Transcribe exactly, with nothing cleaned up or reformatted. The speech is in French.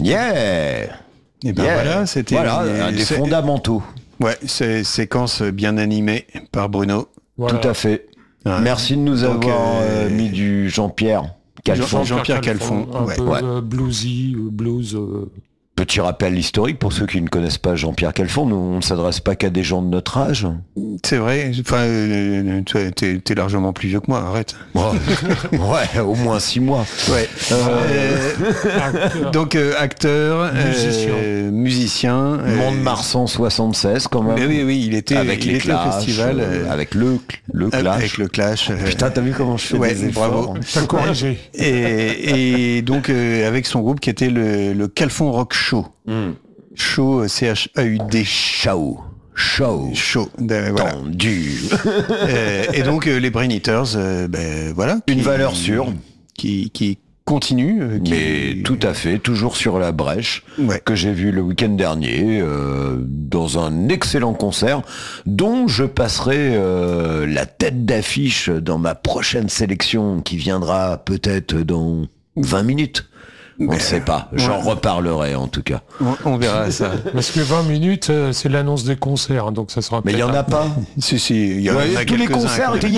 Yeah. Et ben Yeah. voilà, c'était voilà, les- un des c'est- fondamentaux. Ouais, c'est séquence bien animée par Bruno. Voilà. Tout à fait. Ouais. Merci de nous Donc, avoir euh, euh, mis du Jean-Pierre Calfon. Jean- Jean-Pierre Calfon, Un ouais. peu Ouais. euh, bluesy, euh, blues. euh, Petit rappel historique pour ceux qui ne connaissent pas Jean-Pierre Calfon, nous on ne s'adresse pas qu'à des gens de notre âge. C'est vrai. Enfin, euh, toi, t'es, t'es largement plus vieux que moi. Arrête. Ouais, ouais, au moins six mois. Ouais. Euh, acteur. donc euh, acteur, Musicien. euh, musicien. euh, Mont-de-Marsan soixante-seize quand même. Mais oui, oui, il était avec il les était Clash, au festival. euh, euh, avec le, le Clash. Avec le Clash. euh, Putain, t'as vu comment je fais ouais, des bravo. efforts. T'as corrigé. Et, et donc euh, avec son groupe qui était le, le Calfon Rock Show. Mm. Show C H A U D. Show. Show. Show. Euh, voilà. Tendu. Euh, et donc euh, les Brain Eaters, euh, ben voilà. Une qui- valeur sûre. Qui, qui continue. euh, qui- Mais tout à fait, toujours sur la brèche, Ouais. que j'ai vu le week-end dernier, euh, dans un excellent concert, dont je passerai euh, la tête d'affiche dans ma prochaine sélection, qui viendra peut-être dans vingt minutes. On ne sait pas, j'en ouais. reparlerai en tout cas. On, on verra ça. Parce que vingt minutes, euh, c'est l'annonce des concerts, donc ça sera Mais il n'y en a pas. Si, si, il y en Ouais, a tous les quelques-uns, concerts, quand il même.